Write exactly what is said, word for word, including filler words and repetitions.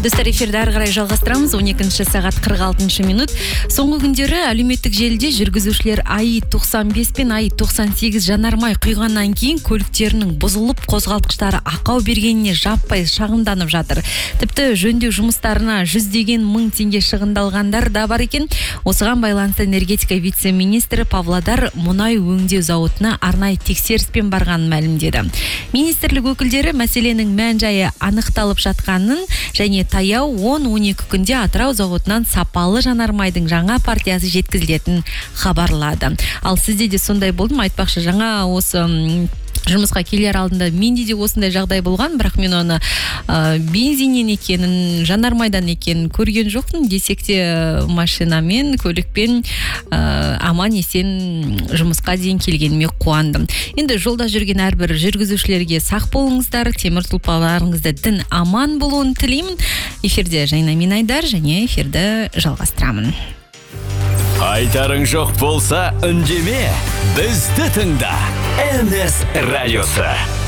Достар, эфирді ары қарай жалғастырамыз. он екінші сағат қырық алтыншы минут. Соңғы күндері әлеуметтік желіде жүргізушілер АИ тоқсан бес пен АИ тоқсан сегіз жанармай құйғаннан кейін көліктерінің бұзылып, қозғалтқыштары ақау бергеніне жаппай шағымданып жатыр. Тіпті жөндеу жұмыстарына жүздеген мың теңге шығындалғандар да бар екен. Осыған байланысты энергетика вице-министрі Павлодар мұнай өңдеу зауытына арнайы тексеріспен барғанын мәлімдеді. Министрлік өкілдері мәселенің мән-жайы анықталып жатқанын және таяу он он екі күнде Атырау зауытынан сапалы жанармайдың жаңа партиясы жеткізілетінін хабарлады. Ал сізде де сондай болды ма? Айтпақшы, жаңа осы жұмысқа келер алдында менде де осындай жағдай болған, бірақ мен оны ә, бензиннен екенін, жанармайдан екенін көрген жоқпын. Десек те машинамен, көлікпен ә, аман есен жұмысқа дейін келгеніме қуандым. Енді жолда жүрген әрбір жүргізушілерге сақ болыңыздар, темір тұлпарларыңызда дін аман болуын тілеймін. Эфирде Жайна мен Айдар, және эфирді жалғастырамын. Айтарың жоқ болса үндеме, бізді тыңда. эн эс радиосы.